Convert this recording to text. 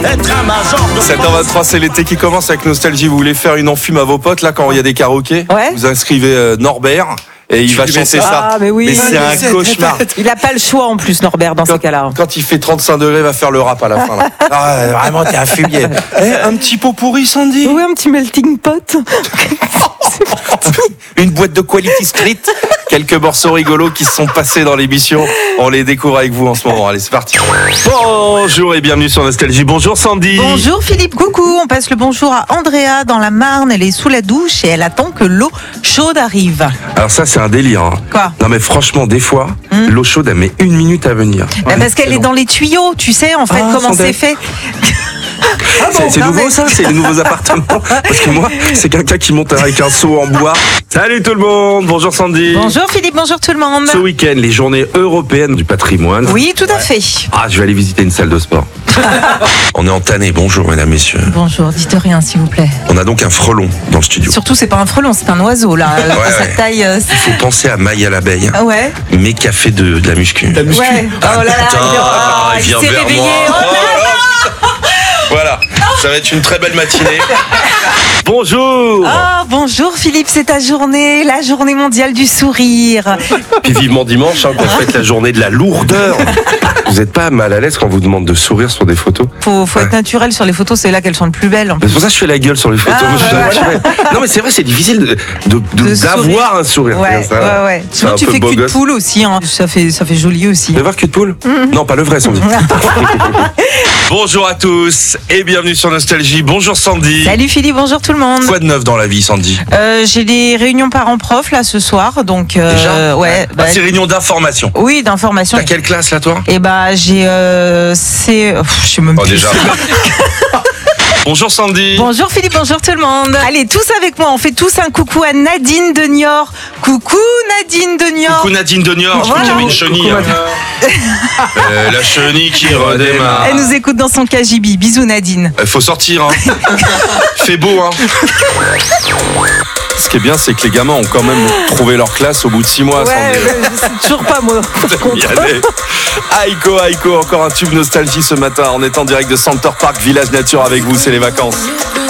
être un major de 7h23, c'est l'été qui commence avec Nostalgie. Vous voulez faire une enfume à vos potes, là, quand il y a des karaokés? Ouais. Vous inscrivez Norbert et il va chanter ça. Ah, mais oui. c'est un cauchemar. Il a pas le choix en plus, Norbert, dans ces cas-là. Quand il fait 35 degrés, il va faire le rap à la fin. Là. Ah, vraiment, t'es un fumier. Un petit pot pourri, Sandy. Oui, un petit melting pot. Une boîte de Quality Street. Quelques morceaux rigolos qui se sont passés dans l'émission. On les découvre avec vous en ce moment. Allez, c'est parti. Bonjour et bienvenue sur Nostalgie. Bonjour Sandy. Bonjour Philippe, coucou. On passe le bonjour à Andrea dans la Marne. Elle est sous la douche et elle attend que l'eau chaude arrive. Alors ça, c'est un délire. Hein. Quoi? Non mais franchement, des fois, l'eau chaude, elle met 1 minute à venir. Parce qu'elle est dans les tuyaux, tu sais, en fait, comment c'est fait. C'est nouveau ça, c'est les nouveaux appartements. Parce que moi, c'est quelqu'un qui monte avec un seau en bois. Salut tout le monde, bonjour Sandy. Bonjour Philippe, bonjour tout le monde. Ce week-end, les journées européennes du patrimoine. Oui, tout à fait. Ah, je vais aller visiter une salle de sport. On est en tannée, bonjour mesdames, messieurs. Bonjour, dites rien s'il vous plaît. On a donc un frelon dans le studio. Surtout, c'est pas un frelon, c'est un oiseau là. Sa taille. Il faut penser à Maï à l'abeille, Ouais. mais qui a fait de la muscu. Ouais. Oh là là, il vient s'est vers réveillé. moi. Oh là là. Voilà, ça va être une très belle matinée. Bonjour. Ah, bonjour Philippe, c'est ta journée, la journée mondiale du sourire. Puis vivement dimanche, qu'on fête la journée de la lourdeur. Vous n'êtes pas mal à l'aise quand on vous demande de sourire sur des photos? Faut être naturel sur les photos, c'est là qu'elles sont le plus belles. C'est pour ça que je fais la gueule sur les photos. Non mais c'est vrai, c'est difficile d'avoir un sourire. Ouais, ça, ouais. Sinon tu fais cul de poule aussi, hein. Ça fait joli aussi. Tu veux voir cul de poule? Non, pas le vrai, Sandy. Bonjour à tous et bienvenue sur Nostalgie. Bonjour Sandy. Salut Philippe, bonjour tout le monde. Quoi de neuf dans la vie, Sandy? J'ai des réunions parents-prof là ce soir, donc déjà ouais. C'est réunion d'information. Oui, d'information. T'as quelle classe là, toi? Eh bah j'ai je sais même plus. Déjà. Bonjour Sandy. Bonjour Philippe, bonjour tout le monde. Allez, tous avec moi, on fait tous un coucou à Nadine de Niort. Coucou Nadine de Niort. Coucou Nadine de Niort, je crois qu'il y avait une chenille. La chenille qui redémarre. Elle nous écoute dans son KGB. Bisous Nadine. Faut sortir, hein. Fait beau, hein. Ce qui est bien, c'est que les gamins ont quand même trouvé leur classe au bout de 6 mois. Ouais, c'est toujours pas moi. Aiko, encore un tube nostalgie ce matin. On est en direct de Center Park, Village Nature avec vous, c'est les vacances.